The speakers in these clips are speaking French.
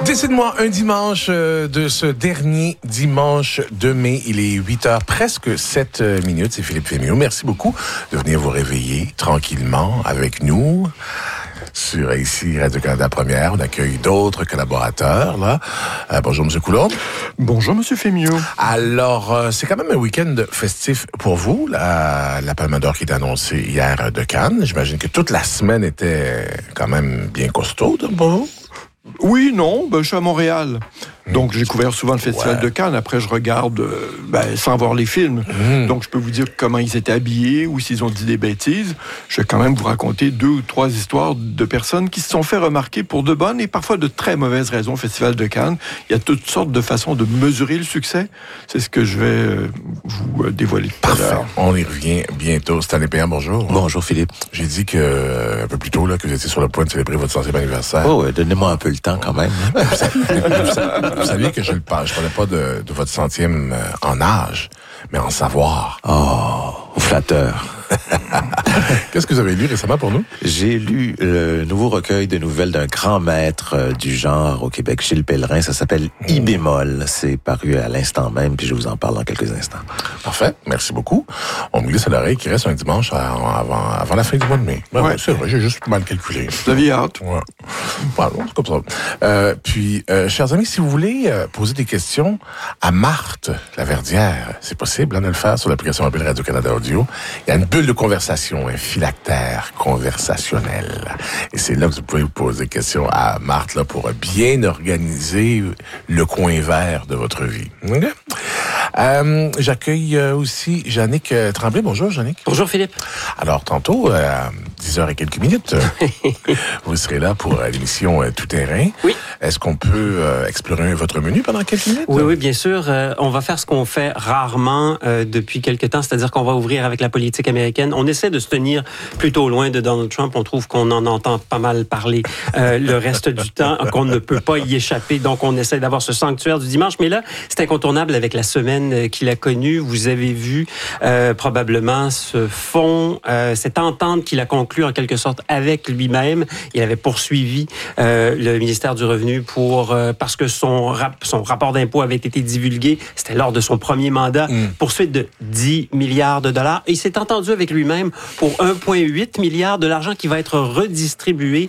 Décide-moi un dimanche de ce dernier dimanche de mai. Il est 8h, presque 7 minutes. C'est Philippe Fémiot. Merci beaucoup de venir vous réveiller tranquillement avec nous. Sur ici, Radio-Canada Première, on accueille d'autres collaborateurs. Là. Bonjour, M. Coulombe. Bonjour, M. Fémiot. Alors, c'est quand même un week-end festif pour vous, la Palme d'Or qui est annoncée hier de Cannes. J'imagine que toute la semaine était quand même bien costaud pour vous. Oui, non, je suis à Montréal. Donc, j'ai couvert souvent le Festival de Cannes. Après, je regarde sans voir les films. Donc, je peux vous dire comment ils étaient habillés ou s'ils ont dit des bêtises. Je vais quand même vous raconter 2 ou 3 histoires de personnes qui se sont fait remarquer pour de bonnes et parfois de très mauvaises raisons au Festival de Cannes. Il y a toutes sortes de façons de mesurer le succès. C'est ce que je vais vous dévoiler. Parfait. On y revient bientôt. Stanley Péan, bonjour. Bonjour, Philippe. J'ai dit que un peu plus tôt là, que vous étiez sur le point de célébrer votre 100e anniversaire. Oh, donnez-moi un peu le temps quand même. Vous saviez que je ne parlais pas de votre 100e en âge, mais en savoir. Oh, flatteur. Qu'est-ce que vous avez lu récemment pour nous? J'ai lu le nouveau recueil de nouvelles d'un grand maître du genre au Québec, Gilles Pellerin. Ça s'appelle I bémol. C'est paru à l'instant même, puis je vous en parle dans quelques instants. Parfait. Merci beaucoup. On me glisse à l'oreille qu'il reste un dimanche avant la fin du mois de mai. Ouais. C'est vrai, j'ai juste mal calculé. Vous aviez hâte. Ouais. Pardon, c'est comme ça. Puis, chers amis, si vous voulez poser des questions à Marthe Laverdière, c'est possible de le faire sur l'application mobile Radio-Canada Audio. Il y a une bulle de conversation, un phylactère conversationnel. Et c'est là que vous pouvez vous poser des questions à Marthe là, pour bien organiser le coin vert de votre vie. Okay? J'accueille aussi Jannick Tremblay. Bonjour, Jannick. Bonjour, Philippe. Alors, tantôt, à 10h et quelques minutes, vous serez là pour l'émission Tout Terrain. Oui. Est-ce qu'on peut explorer votre menu pendant quelques minutes? Oui, bien sûr. On va faire ce qu'on fait rarement depuis quelques temps, c'est-à-dire qu'on va ouvrir avec la politique américaine. On essaie de se tenir plutôt loin de Donald Trump. On trouve qu'on en entend pas mal parler le reste du temps, qu'on ne peut pas y échapper. Donc, on essaie d'avoir ce sanctuaire du dimanche. Mais là, c'est incontournable avec la semaine qu'il a connue. Vous avez vu probablement ce fonds, cette entente qu'il a conclue en quelque sorte avec lui-même. Il avait poursuivi le ministère du Revenu parce que son rapport d'impôt avait été divulgué. C'était lors de son premier mandat. Poursuite de 10 milliards de dollars. Et il s'est entendu avec lui-même pour 1,8 milliard de l'argent qui va être redistribué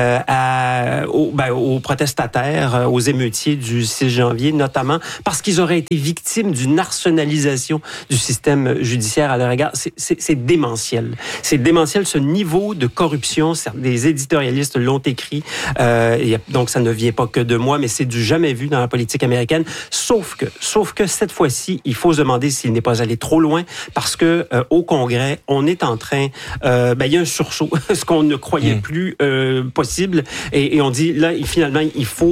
aux protestataires, aux émeutiers du 6 janvier, notamment parce qu'ils auraient été victimes d'une arsenalisation du système judiciaire à leur égard. C'est démentiel. C'est démentiel, ce niveau de corruption. Des éditorialistes l'ont écrit. Donc, ça ne vient pas que de moi, mais c'est du jamais vu dans la politique américaine. Sauf que cette fois-ci, il faut se demander s'il n'est pas allé trop loin parce que au Congrès, on est en train... il y a un sursaut, ce qu'on ne croyait plus possible. Et on dit, là, finalement,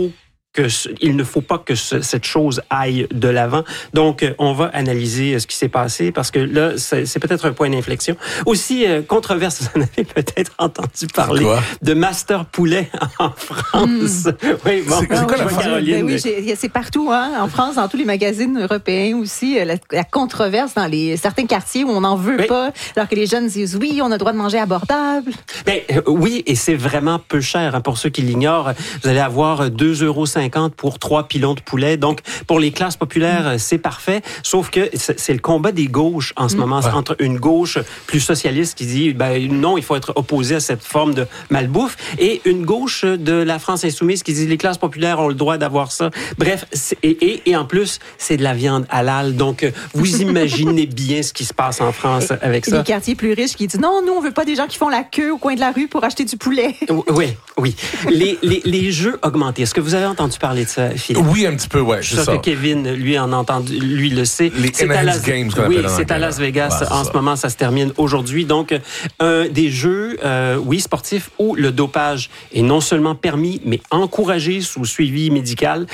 il ne faut pas que cette chose aille de l'avant. Donc, on va analyser ce qui s'est passé parce que là, c'est peut-être un point d'inflexion. Aussi, controverse, vous en avez peut-être entendu parler de Master Poulet en France. Oui, bon, c'est quoi la Caroline? Oui, c'est partout, en France, dans tous les magazines européens aussi, la controverse dans certains quartiers où on n'en veut pas, alors que les jeunes disent oui, on a le droit de manger abordable. Oui, et c'est vraiment peu cher. Pour ceux qui l'ignorent, vous allez avoir 2,50 € pour 3 pilons de poulet. Donc, pour les classes populaires, c'est parfait. Sauf que c'est le combat des gauches en ce moment, entre une gauche plus socialiste qui dit non, il faut être opposé à cette forme de malbouffe, et une gauche de la France insoumise qui dit les classes populaires ont le droit d'avoir ça. Bref, et en plus, c'est de la viande halal. Donc, vous imaginez bien ce qui se passe en France avec ça. Les quartiers plus riches qui disent non, nous, on veut pas des gens qui font la queue au coin de la rue pour acheter du poulet. Oui. Les jeux augmentés. Est-ce que vous avez entendu parler de ça, Philippe? Oui, un petit peu, ouais. Je suis sûr que Kevin, lui, en entendu, lui le sait. Les Enhanced Games, qu'on appelle en c'est à Las Vegas en ce moment, ça se termine aujourd'hui. Donc, des jeux, sportifs où le dopage est non seulement permis, mais encouragé sous suivi médical.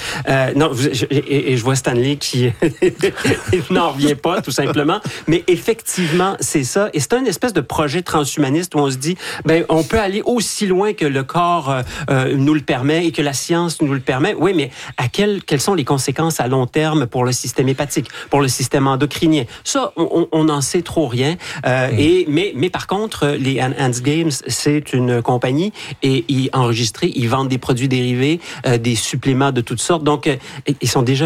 Je vois Stanley qui n'en revient pas, tout simplement. Mais effectivement, c'est ça. Et c'est une espèce de projet transhumaniste où on se dit, on peut aller aussi loin que le corps nous le permet et que la science nous le permet. même. Oui, mais quelles sont les conséquences à long terme pour le système hépatique, pour le système endocrinien? Ça, on n'en sait trop rien. Mais par contre, les Enhanced Games, c'est une compagnie et ils vendent des produits dérivés, des suppléments de toutes sortes. Donc, ils sont déjà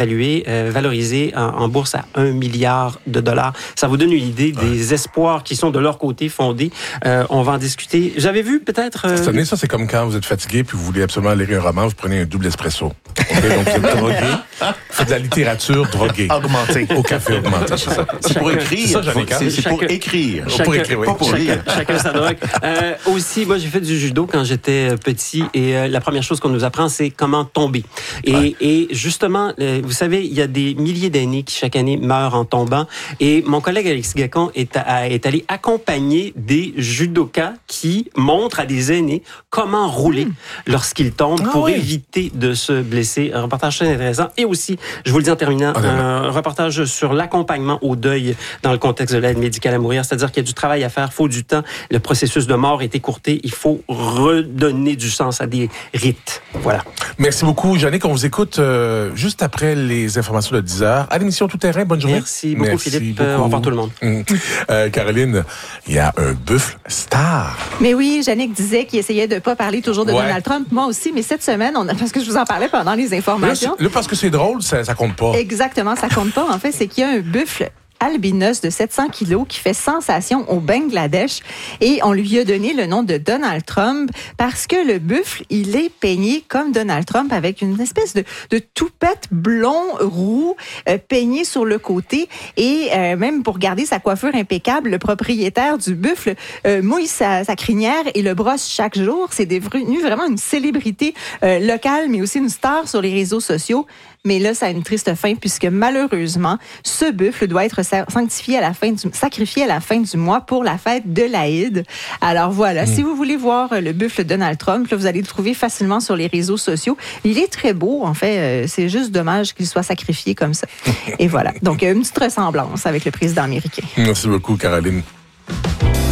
valorisés en bourse à $1 milliard. Ça vous donne une idée des espoirs qui sont de leur côté fondés. On va en discuter. J'avais vu peut-être... Ça, c'est comme quand vous êtes fatigué puis vous voulez absolument lire un roman, vous prenez un double espresso. Okay? Donc, vous êtes drogué. Vous faites de la littérature droguée. Augmenté. Au café augmenté, c'est ça. C'est pour écrire. C'est pour écrire. Pour écrire, oui. Pas pour lire. Chacun sa drogue. Aussi, moi, j'ai fait du judo quand j'étais petit et la première chose qu'on nous apprend, c'est comment tomber. Et justement, vous savez, il y a des milliers d'aînés qui, chaque année, meurent en tombant. Et mon collègue Alexis Gacon est allé accompagner des judokas qui montrent à des aînés comment rouler lorsqu'ils tombent pour éviter de se blesser. Un reportage très intéressant. Et aussi, je vous le dis en terminant, un reportage sur l'accompagnement au deuil dans le contexte de l'aide médicale à mourir. C'est-à-dire qu'il y a du travail à faire, il faut du temps. Le processus de mort est écourté. Il faut redonner du sens à des rites. Voilà. Merci beaucoup, Jannick. On vous écoute juste après les informations de 10h à l'émission Tout Terrain. Bonne journée. Merci beaucoup, Philippe. Au revoir tout le monde. Caroline, il y a un buffle star. Mais oui, Jannick disait qu'il essayait de ne pas parler toujours de Donald Trump. Moi aussi, mais cette semaine, parce que je vous en parlais pendant les informations. Là, parce que c'est drôle, ça compte pas. Exactement, ça compte pas. En fait, c'est qu'il y a un buffle albinos de 700 kilos qui fait sensation au Bangladesh et on lui a donné le nom de Donald Trump parce que le buffle, il est peigné comme Donald Trump avec une espèce de toupette blond roux peigné sur le côté et même pour garder sa coiffure impeccable, le propriétaire du buffle mouille sa crinière et le brosse chaque jour. C'est devenu vraiment une célébrité locale mais aussi une star sur les réseaux sociaux. Mais là, ça a une triste fin puisque malheureusement, ce buffle doit être sacrifié à la fin du mois pour la fête de l'Aïd. Alors voilà, si vous voulez voir le buffle Donald Trump, là, vous allez le trouver facilement sur les réseaux sociaux. Il est très beau, en fait. C'est juste dommage qu'il soit sacrifié comme ça. Et voilà. Donc, une petite ressemblance avec le président américain. Merci beaucoup, Caroline.